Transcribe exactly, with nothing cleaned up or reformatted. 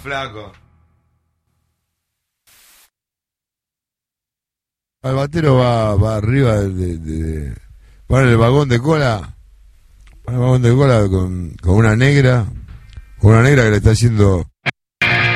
flaco. El batero va, va arriba de, de, de, va en el vagón de cola, va en el vagón de cola con, con una negra, con una negra que le está haciendo